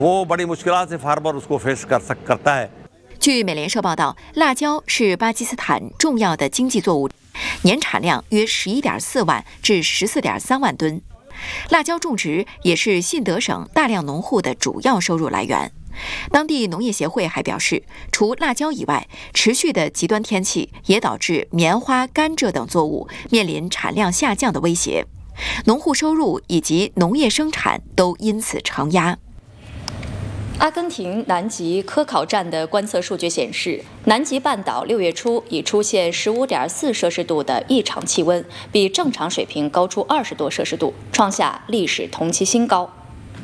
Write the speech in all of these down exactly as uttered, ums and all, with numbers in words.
वो बड़ी मुश्किलात से फार्मर उसको फेस कर सक करता है。 据美联社报道，辣椒是巴基斯坦重要的经济作物，年产量约十一点四万至十四点三万吨。辣椒种植也是信德省大量农户的主要收入来源。当地农业协会还表示，除辣椒以外，持续的极端天气也导致棉花、甘蔗等作物面临产量下降的威胁，农户收入以及农业生产都因此承压。 阿根廷南极科考站的观测数据显示，南极半岛六月初已出现 十五点四摄氏度的异常气温，比正常水平高出二十多摄氏度，创下历史同期新高。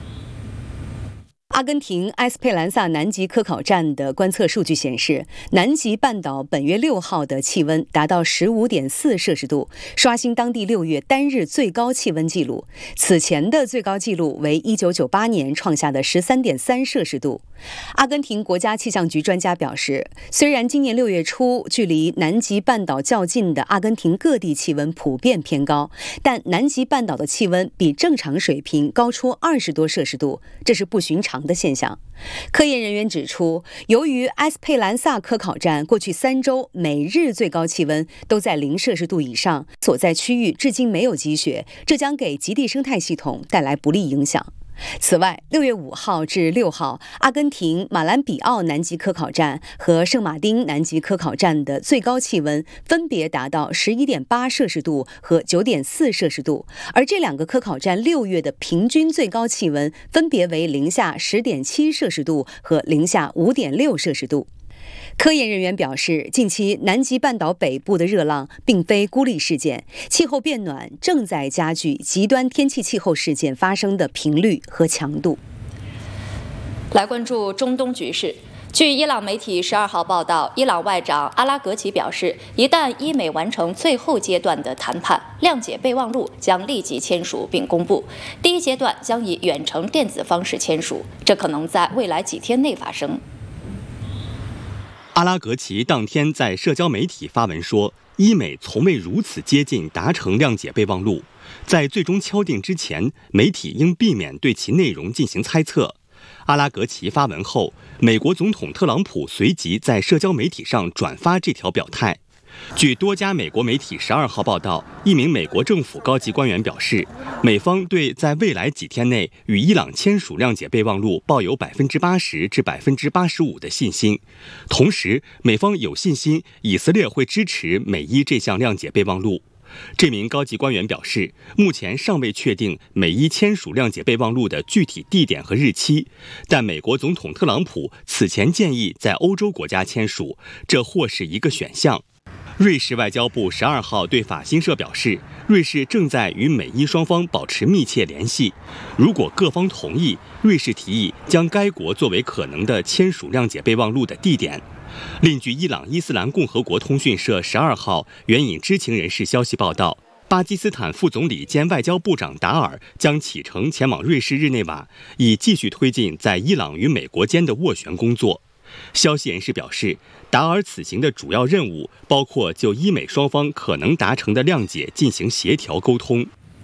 阿根廷埃斯佩兰萨南极科考站的观测数据显示，南极半岛本月六号的气温达到 十五点四摄氏度，刷新当地六月单日最高气温纪录。此前的最高纪录为一九九八年创下的 十三点三摄氏度。阿根廷国家气象局专家表示，虽然今年六月初距离南极半岛较近的阿根廷各地气温普遍偏高，但南极半岛的气温比正常水平高出二十多摄氏度，这是不寻常的现象。科研人员指出，由于埃斯佩兰萨科考站过去三周每日最高气温都在零摄氏度以上，所在区域至今没有积雪，这将给极地生态系统带来不利影响。此外，六月五号至六号，阿根廷马兰比奥南极科考站和圣马丁南极科考站的最高气温分别达到 十一点八摄氏度和 九点四摄氏度，而这两个科考站六月的平均最高气温分别为零下 十点七摄氏度和零下 五点六摄氏度。科研人员表示，近期南极半岛北部的热浪并非孤立事件，气候变暖正在加剧极端天气气候事件发生的频率和强度。 来关注中东局势。据伊朗媒体十二号报道，伊朗外长阿拉格齐表示，一旦伊美完成最后阶段的谈判，谅解备忘录将立即签署并公布。第一阶段将以远程电子方式签署，这可能在未来几天内发生。 阿拉格齐当天在社交媒体发文说，伊美从未如此接近达成谅解备忘录，在最终敲定之前，媒体应避免对其内容进行猜测。阿拉格齐发文后，美国总统特朗普随即在社交媒体上转发这条表态。据多家美国媒体十二号报道，一名美国政府高级官员表示，美方对在未来几天内与伊朗签署谅解备忘录抱有百分之八十至百分之八十五的信心。同时，美方有信心以色列会支持美伊这项谅解备忘录。这名高级官员表示，目前尚未确定美伊签署谅解备忘录的具体地点和日期，但美国总统特朗普此前建议在欧洲国家签署，这或是一个选项。瑞士外交部十二号对法新社表示，瑞士正在与美伊双方保持密切联系，如果各方同意，瑞士提议将该国作为可能的签署谅解备忘录的地点。另据伊朗伊斯兰共和国通讯社十二号援引知情人士消息报道，巴基斯坦副总理兼外交部长达尔将启程前往瑞士日内瓦，以继续推进在伊朗与美国间的斡旋工作。消息人士表示，达尔此行的主要任务包括就伊美双方可能达成的谅解进行协调沟通。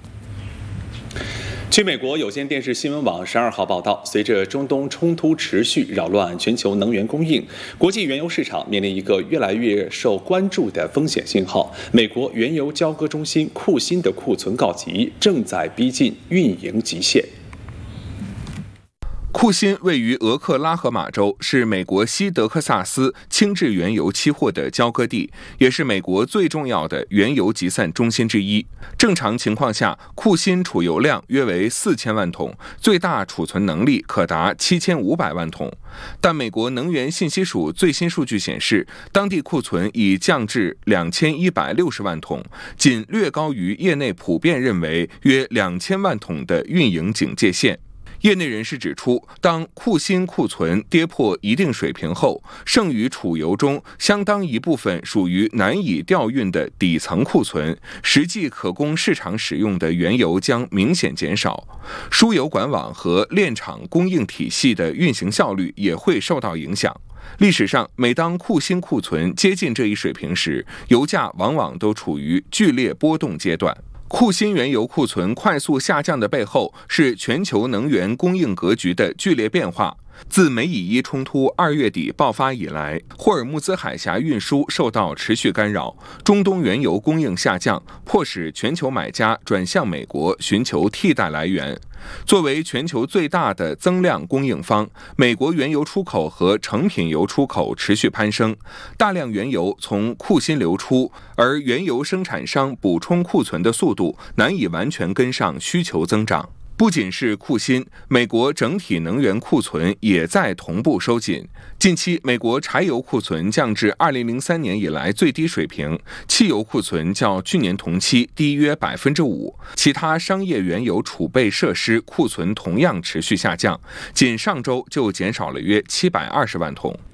据美国有线电视新闻网十二号报道，随着中东冲突持续扰乱全球能源供应，国际原油市场面临一个越来越受关注的风险信号：美国原油交割中心库欣的库存告急，正在逼近运营极限。 库欣位于俄克拉荷马州，是美国西德克萨斯轻质原油期货的交割地，也是美国最重要的原油集散中心之一。正常情况下，库欣储油量约为四千万桶，最大储存能力可达七千五百万桶。但美国能源信息署最新数据显示，当地库存已降至两千一百六十万桶，仅略高于业内普遍认为约两千万桶的运营警戒线。业内人士指出，当库欣库存跌破一定水平后，剩余储油中相当一部分属于难以调运的底层库存，实际可供市场使用的原油将明显减少，输油管网和炼厂供应体系的运行效率也会受到影响。历史上，每当库欣库存接近这一水平时，油价往往都处于剧烈波动阶段。 库欣原油库存快速下降的背后，是全球能源供应格局的剧烈变化。自美以伊冲突二月底爆发以来，霍尔木兹海峡运输受到持续干扰，中东原油供应下降，迫使全球买家转向美国寻求替代来源。作为全球最大的增量供应方，美国原油出口和成品油出口持续攀升，大量原油从库欣流出，而原油生产商补充库存的速度难以完全跟上需求增长。不仅是库欣，美国整体能源库存也在同步收紧。近期，美国柴油库存降至二零零三年以来最低水平，汽油库存较去年同期低约百分之五。其他商业原油储备设施库存同样持续下降，仅上周就减少了约七百二十万桶。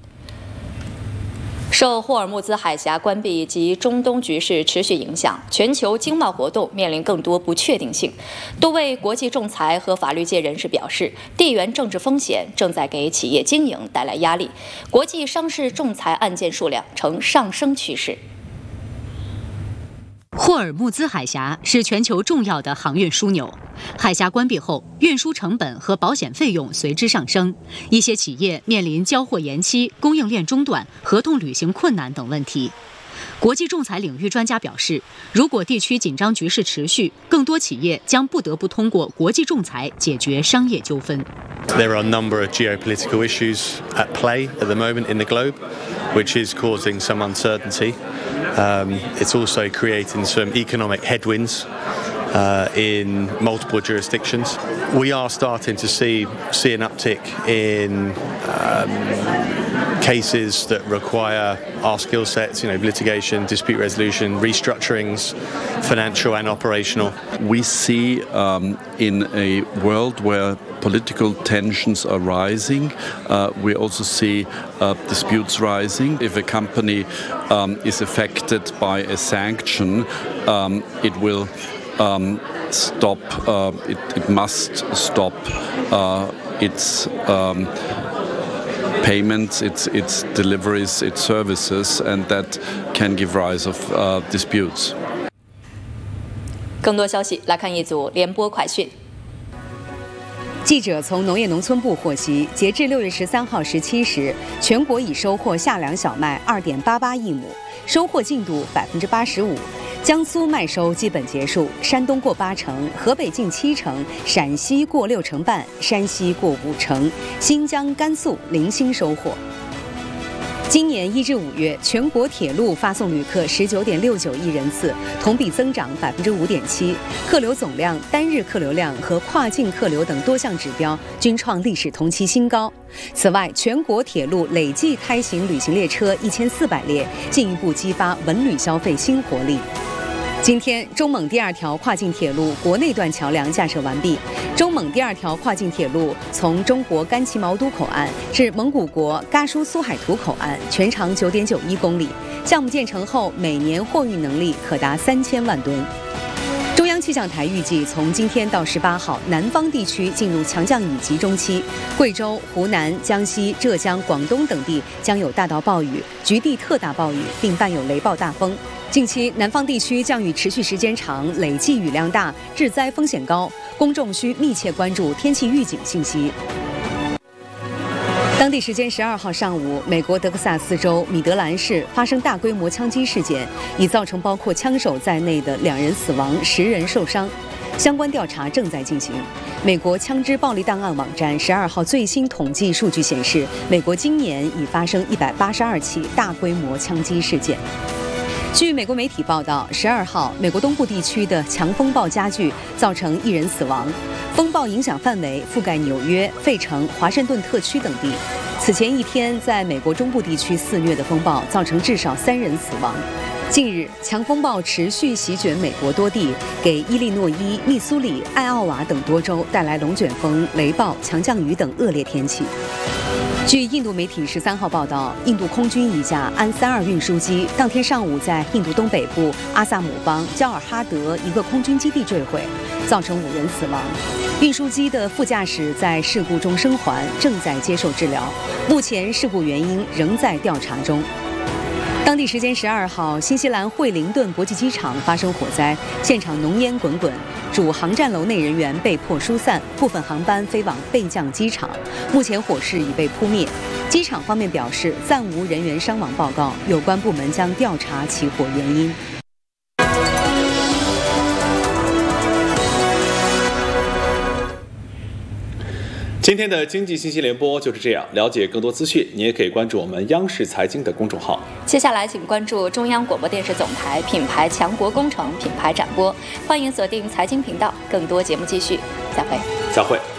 受霍尔木兹海峡关闭及中东局势持续影响，全球经贸活动面临更多不确定性。多位国际仲裁和法律界人士表示，地缘政治风险正在给企业经营带来压力，国际商事仲裁案件数量呈上升趋势。 霍尔木兹海峡是全球重要的航运枢纽，海峡关闭后，运输成本和保险费用随之上升，一些企业面临交货延期、供应链中断、合同履行困难等问题。国际仲裁领域专家表示，如果地区紧张局势持续，更多企业将不得不通过国际仲裁解决商业纠纷。 There are a number of geopolitical issues at play at the moment in the globe, which is causing some uncertainty. Um, it's also creating some economic headwinds uh, in multiple jurisdictions. We are starting to see see an uptick in um, cases that require our skill sets, you know, litigation, dispute resolution, restructurings, financial and operational. We see um, in a world where political tensions are rising, uh, we also see uh, disputes rising. If a company um, is affected by a sanction, um, it will um, stop, uh, it, it must stop uh, its um, payments, its, its deliveries, its services, and that can give rise of uh, disputes. 更多消息来看一组联播快讯。 记者从农业农村部获悉，截至六月十三号十七时，全国已收获夏粮小麦二点八八亿亩，收获进度百分之八十五。江苏麦收基本结束，山东过八成，河北近七成，陕西过六成半，山西过五成，新疆、甘肃零星收获。今年一至五月，全国铁路发送旅客十九点六九亿人次，同比增长百分之五点七，客流总量、单日客流量和跨境客流等多项指标均创历史同期新高。此外，全国铁路累计开行旅行列车一千四百列，进一步激发文旅消费新活力。今天，中蒙第二条跨境铁路国内段桥梁架设完毕。中蒙第二条跨境铁路从中国甘旗毛都口岸至蒙古国嘎舒苏海图口岸，全长九点九一公里。项目建成后，每年货运能力可达三千万吨。中央气象台预计，从今天到十八号，南方地区进入强降雨集中期，贵州、湖南、江西、浙江、广东等地将有大到暴雨，局地特大暴雨，并伴有雷暴大风。近期南方地区降雨持续时间长，累计雨量大，致灾风险高，公众需密切关注天气预警信息。当地时间十二号上午，美国德克萨斯州米德兰市发生大规模枪击事件，已造成包括枪手在内的两人死亡，十人受伤。相关调查正在进行。美国枪支暴力档案网站十二号最新统计数据显示，美国今年已发生一百八十二起大规模枪击事件。据美国媒体报道，十二号，美国东部地区的强风暴加剧，造成一人死亡。风暴影响范围覆盖纽约、费城、华盛顿特区等地。此前一天，在美国中部地区肆虐的风暴造成至少三人死亡。近日，强风暴持续席卷美国多地，给伊利诺伊、密苏里、艾奥瓦等多州带来龙卷风、雷暴、强降雨等恶劣天气。据印度媒体十三号报道，印度空军一架安三二运输机当天上午在印度东北部阿萨姆邦焦尔哈德一个空军基地坠毁，造成五人死亡。运输机的副驾驶在事故中生还，正在接受治疗。目前事故原因仍在调查中。 当地时间十二号，新西兰惠灵顿国际机场发生火灾，现场浓烟滚滚，主航站楼内人员被迫疏散，部分航班飞往备降机场。目前火势已被扑灭。机场方面表示，暂无人员伤亡报告，有关部门将调查起火原因。 今天的经济信息联播就是这样。了解更多资讯，你也可以关注我们央视财经的公众号。 接下来，请关注中央广播电视总台品牌强国工程品牌展播。欢迎锁定财经频道，更多节目继续。再会。 再会。